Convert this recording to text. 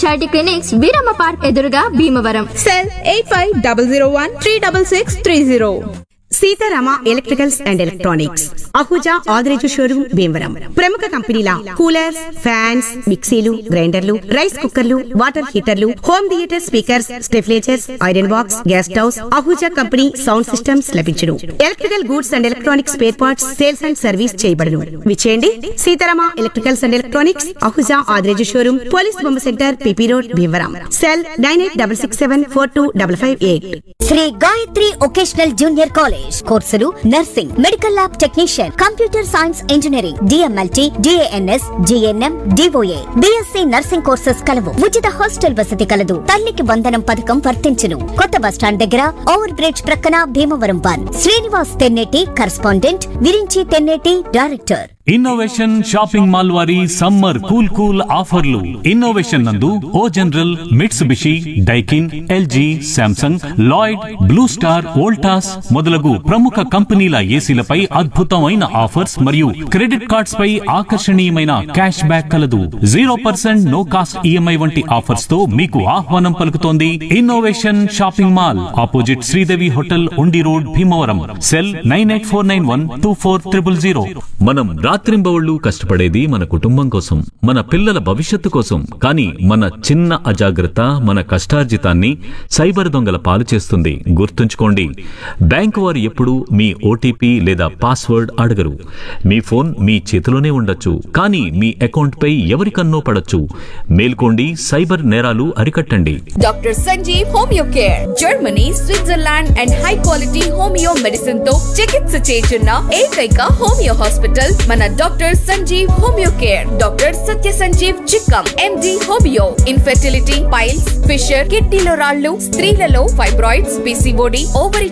Speciality clinics Veeramma park ఎదురుగా Bhimavaram. Cell 8500136630. Sitarama electricals and electronics, Ahuja Adireju showroom Bhimavaram. ప్రముఖ కంపెనీల కూలర్స్, ఫ్యాన్స్, మిక్సీలు, గ్రైండర్లు, రైస్ కుక్కర్లు, water హీటర్లు, home theatre speakers, స్టెఫ్లేజర్స్, iron box, gas stoves, Ahuja company sound systems లభించును. Electrical goods and electronics spare parts sales and service చేయబడును. విచేయండి Sitarama electricals and electronics, Ahuja Adireju showroom, police బొమ్మ centre, PP road, Bhimavaram. Cell 9866742558. Shri Gayatri vocational junior college కోర్సులు nursing, medical lab technician, computer science engineering, DMLT, DNS, GNM, DOA, BSc nursing courses కలవు. ఉచిత hostel వసతి కలదు. తల్లికి వందనం పథకం వర్తించును. కొత్త బస్టాండ్ దగ్గర ఓవర్ బ్రిడ్జ్ ప్రక్కన Bhimavaram 1. Srinivas Tenneti correspondent, Virinchi Tenneti director. Innovation shopping mall వారి సమ్మర్ కూల్ ఆఫర్లు. ఇన్నోవేషన్ నందు ఓ general, Mitsubishi, Daikin, LG, Samsung, Lloyd, blue star, Voltas మొదలగు ప్రముఖ కంపెనీల ఏసీలపై అద్భుతమైన ఆఫర్స్ మరియు క్రెడిట్ కార్డ్స్ పై ఆకర్షణీయమైన క్యాష్ బ్యాక్ కలదు. 0% నో కాస్ట్ ఈఎంఐ వంటి ఆఫర్స్ తో మీకు ఆహ్వానం పలుకుతోంది innovation shopping mall, opposite Sridevi hotel, ఉండి రోడ్, భీమవరం. సెల్ 9849124000. మనం రాత్రింబవళ్లు కష్టపడేది మన కుటుంబం కోసం, మన పిల్లల భవిష్యత్తు కోసం. కానీ మన చిన్న అజాగ్రత్త మన కష్టార్జితాన్ని సైబర్ దొంగల పాలు చేస్తుంది. గుర్తుంచుకోండి, బ్యాంకు వారు ఎప్పుడూ మీ ఓటీపీ లేదా పాస్వర్డ్ అడగరు. మీ ఫోన్ మీ చేతిలోనే ఉండొచ్చు, కానీ మీ అకౌంట్ పై ఎవరికన్నో పడొచ్చు. మేల్కోండి, సైబర్ నేరాలు అరికట్టండి. Doctor Sanjeev homeo care, Germany, Switzerland and high quality homeo medicine తో చికిత్స చేస్తున్న ఏకైక హోమియో హాస్పిటల్ మన doctor Sanjeev homeo care. Doctor సత్య సంజీవ్ చిక్కం, ఎండి హోమియో. ఇన్ఫెర్టిలిటీ, పైల్స్, ఫిషర్, కిడ్నీలో రాళ్లు, స్త్రీలలో ఫైబ్రాయిడ్స్, పిసిఓడి, ఓవరీ